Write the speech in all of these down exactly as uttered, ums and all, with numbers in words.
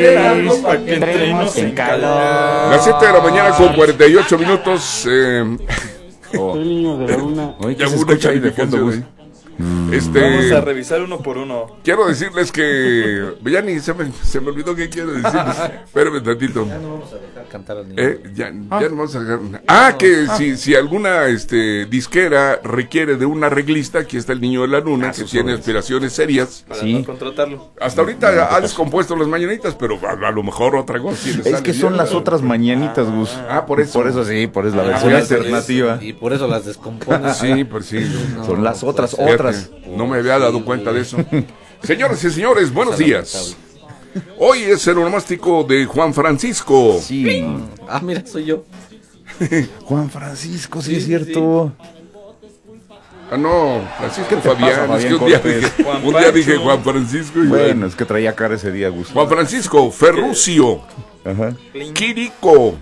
algo para que entremos en calor. Las siete de la mañana con cuarenta y ocho minutos. Eh, oh. Soy niño de la luna. Oye, ¿qué se escucha ahí de fondo, güey? Este, Vamos a revisar uno por uno. Quiero decirles que ya ni se me, se me olvidó qué quiero decirles. Espérame tantito. Ya no vamos a dejar cantar al niño. Eh, ya, ah. ya no vamos a dejar. Ah, que ah. si, si alguna este, disquera requiere de un arreglista, aquí está el niño de la luna, ah, que tiene órdenes. aspiraciones serias. Para sí. no contratarlo. Hasta ahorita no, ha descompuesto las mañanitas, pero a, a lo mejor otra cosa. Es que son las otras mañanitas, Gus. Ah, por eso. Por eso sí, por eso la versión ah, alternativa. Y por eso las descompone. Sí, pues sí. No, son las no, otras, pues, otras. No me había dado cuenta de eso. Señoras y señores, buenos días. Hoy es el onomástico de Juan Francisco. Sí. Ah, mira, soy yo. Juan Francisco, sí, sí es cierto. Sí. Ah, no, Francisco Fabián. Pasa, es que un día, dije, un día dije Juan Francisco. Y bueno, bueno, es que traía cara ese día, Gus. Juan Francisco, Ferrucio, ajá. Quirico,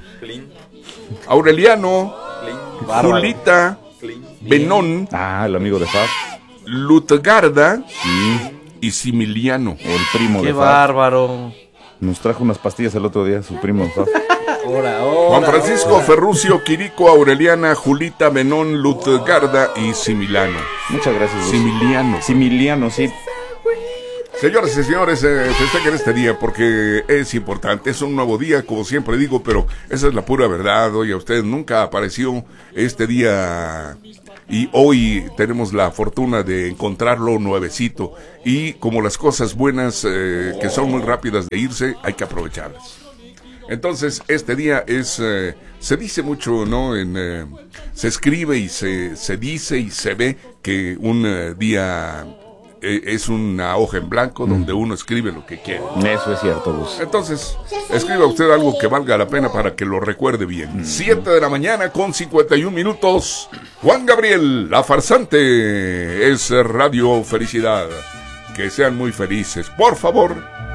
Aureliano, Julita, Benón. Ah, el amigo de Faz. Lutgarda sí. y Similiano. El primo Qué de Faz. Qué bárbaro. Nos trajo unas pastillas el otro día, su primo de Faz. Ora, ora, Juan Francisco, ora. Ferrucio, Quirico, Aureliana, Julita, Benón, Lutgarda y Similiano. Muchas gracias, Gus. Similiano. Similiano, sí. Señoras y señores, eh, festejen este día porque es importante, es un nuevo día, como siempre digo, pero esa es la pura verdad. Oye, a usted nunca apareció este día y hoy tenemos la fortuna de encontrarlo nuevecito. Y como las cosas buenas eh, que son muy rápidas de irse, hay que aprovecharlas. Entonces, este día es, eh, se dice mucho, ¿no? En, eh, se escribe y se, se dice y se ve que un eh, día es una hoja en blanco donde uno escribe lo que quiere. Eso es cierto, Gus. Entonces, escriba usted algo que valga la pena para que lo recuerde bien. Mm. Siete de la mañana con cincuenta y un minutos. Juan Gabriel, la farsante, es Radio Felicidad. Que sean muy felices, por favor.